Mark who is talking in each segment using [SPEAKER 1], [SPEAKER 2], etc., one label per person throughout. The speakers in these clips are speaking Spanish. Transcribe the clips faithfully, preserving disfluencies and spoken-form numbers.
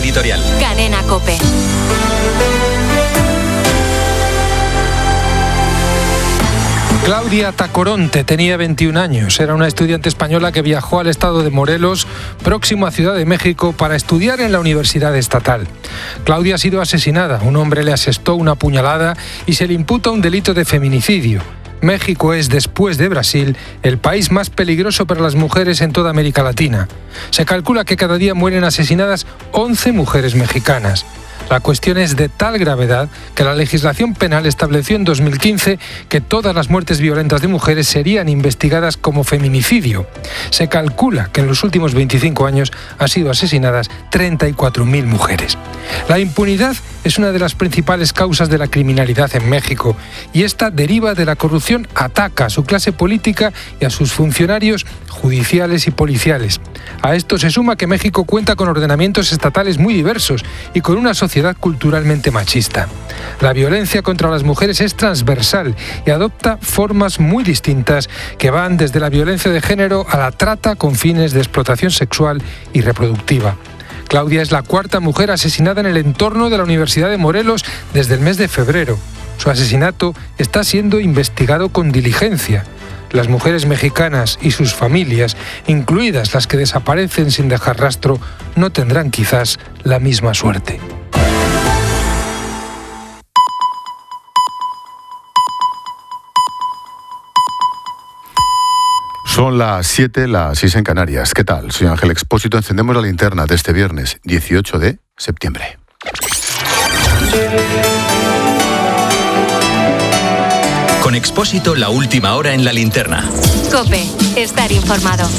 [SPEAKER 1] editorial.
[SPEAKER 2] Cadena COPE.
[SPEAKER 3] Claudia Tacoronte tenía veintiún años. Era una estudiante española que viajó al estado de Morelos, próximo a Ciudad de México, para estudiar en la Universidad Estatal. Claudia ha sido asesinada. Un hombre le asestó una puñalada y se le imputa un delito de feminicidio. México es, después de Brasil, el país más peligroso para las mujeres en toda América Latina. Se calcula que cada día mueren asesinadas once mujeres mexicanas. La cuestión es de tal gravedad que la legislación penal estableció en dos mil quince que todas las muertes violentas de mujeres serían investigadas como feminicidio. Se calcula que en los últimos veinticinco años han sido asesinadas treinta y cuatro mil mujeres. La impunidad es una de las principales causas de la criminalidad en México y esta deriva de la corrupción, ataca a su clase política y a sus funcionarios judiciales y policiales. A esto se suma que México cuenta con ordenamientos estatales muy diversos y con una sociedad culturalmente machista. La violencia contra las mujeres es transversal y adopta formas muy distintas que van desde la violencia de género a la trata con fines de explotación sexual y reproductiva. Claudia es la cuarta mujer asesinada en el entorno de la Universidad de Morelos desde el mes de febrero. Su asesinato está siendo investigado con diligencia. Las mujeres mexicanas y sus familias, incluidas las que desaparecen sin dejar rastro, no tendrán quizás la misma suerte.
[SPEAKER 4] Son las siete, las seis en Canarias. ¿Qué tal? Soy Ángel Expósito. Encendemos la linterna de este viernes dieciocho de septiembre.
[SPEAKER 1] Con Expósito, la última hora en la linterna.
[SPEAKER 2] COPE, estar informado.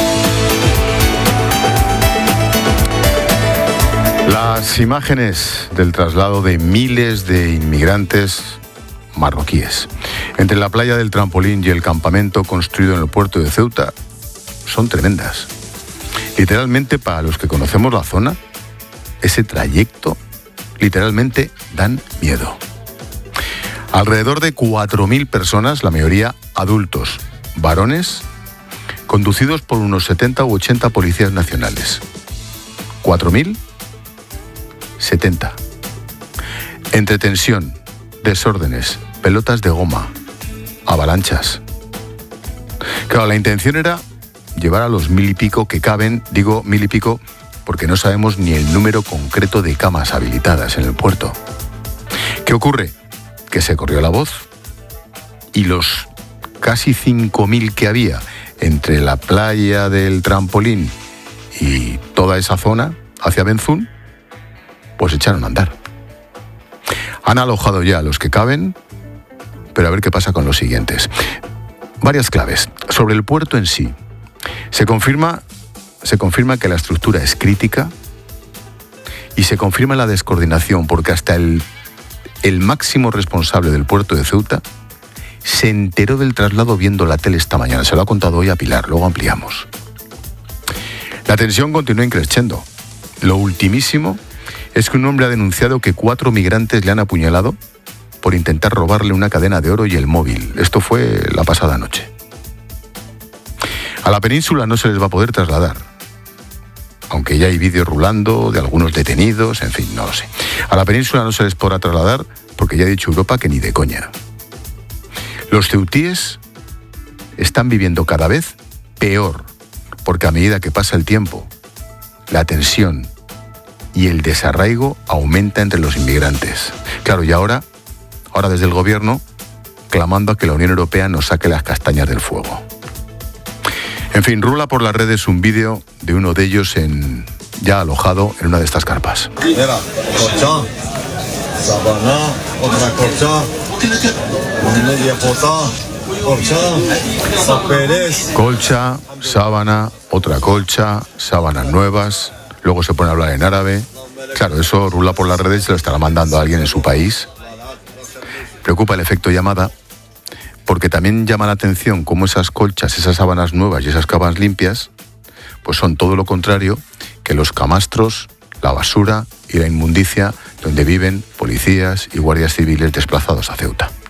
[SPEAKER 4] Las imágenes del traslado de miles de inmigrantes marroquíes entre la playa del Trampolín y el campamento construido en el puerto de Ceuta son tremendas. Literalmente, para los que conocemos la zona, ese trayecto literalmente dan miedo. Alrededor de cuatro mil personas, la mayoría adultos, varones, conducidos por unos setenta u ochenta policías nacionales. cuatro mil setenta. Entre tensión, desórdenes, pelotas de goma, avalanchas. Claro, la intención era llevar a los mil y pico que caben, digo mil y pico porque no sabemos ni el número concreto de camas habilitadas en el puerto. ¿Qué ocurre? Que se corrió la voz y los casi cinco mil que había entre la playa del Trampolín y toda esa zona hacia Benzún, pues echaron a andar. Han alojado ya a los que caben, pero a ver qué pasa con los siguientes. Varias claves. Sobre el puerto en sí, se confirma, se confirma que la estructura es crítica y se confirma la descoordinación porque hasta el, el máximo responsable del puerto de Ceuta se enteró del traslado viendo la tele esta mañana. Se lo ha contado hoy a Pilar, luego ampliamos. La tensión continúa increciendo. Lo ultimísimo es que un hombre ha denunciado que cuatro migrantes le han apuñalado por intentar robarle una cadena de oro y el móvil. Esto fue la pasada noche. A la península no se les va a poder trasladar, aunque ya hay vídeos rulando de algunos detenidos, en fin, no lo sé. A la península no se les podrá trasladar porque ya ha dicho Europa que ni de coña. Los ceutíes están viviendo cada vez peor, porque a medida que pasa el tiempo, la tensión y el desarraigo aumenta entre los inmigrantes. Claro, y ahora, ahora desde el gobierno, clamando a que la Unión Europea nos saque las castañas del fuego. En fin, rula por las redes un vídeo de uno de ellos en, ya alojado en una de estas carpas.
[SPEAKER 5] Mira, colchón, sábana, otra colchón, media pota, colchón, papeles.
[SPEAKER 4] Colcha, sábana, otra colcha, sábanas nuevas. Luego se pone a hablar en árabe. Claro, eso rula por las redes y se lo estará mandando a alguien en su país. Preocupa el efecto llamada, porque también llama la atención cómo esas colchas, esas sábanas nuevas y esas camas limpias, pues son todo lo contrario que los camastros, la basura y la inmundicia donde viven policías y guardias civiles desplazados a Ceuta.